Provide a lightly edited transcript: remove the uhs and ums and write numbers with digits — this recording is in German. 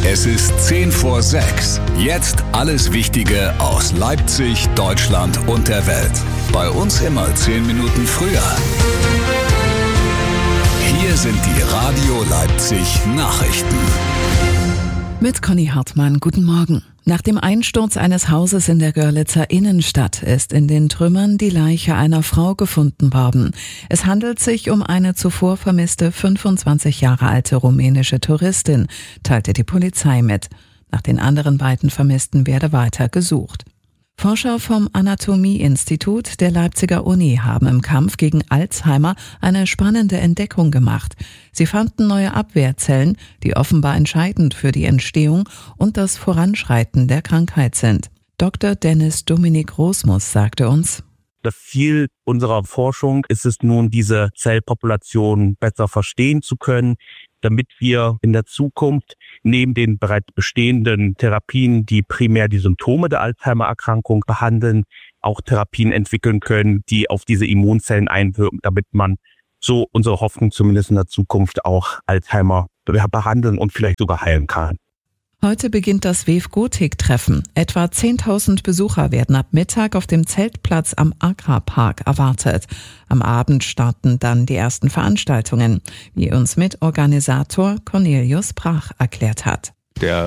Es ist 5:10. Jetzt alles Wichtige aus Leipzig, Deutschland und der Welt. Bei uns immer 10 Minuten früher. Hier sind die Radio Leipzig Nachrichten. Mit Conny Hartmann, guten Morgen. Nach dem Einsturz eines Hauses in der Görlitzer Innenstadt ist in den Trümmern die Leiche einer Frau gefunden worden. Es handelt sich um eine zuvor vermisste 25 Jahre alte rumänische Touristin, teilte die Polizei mit. Nach den anderen beiden Vermissten werde weiter gesucht. Forscher vom Anatomie-Institut der Leipziger Uni haben im Kampf gegen Alzheimer eine spannende Entdeckung gemacht. Sie fanden neue Abwehrzellen, die offenbar entscheidend für die Entstehung und das Voranschreiten der Krankheit sind. Dr. Dennis Dominik Rosmus sagte uns: Das Ziel unserer Forschung ist es nun, diese Zellpopulation besser verstehen zu können, damit wir in der Zukunft neben den bereits bestehenden Therapien, die primär die Symptome der Alzheimer-Erkrankung behandeln, auch Therapien entwickeln können, die auf diese Immunzellen einwirken, damit man, so unsere Hoffnung zumindest in der Zukunft, auch Alzheimer behandeln und vielleicht sogar heilen kann. Heute beginnt das WEF-Gotik-Treffen. Etwa 10.000 Besucher werden ab Mittag auf dem Zeltplatz am Agrarpark erwartet. Am Abend starten dann die ersten Veranstaltungen, wie uns Mitorganisator Cornelius Brach erklärt hat. Der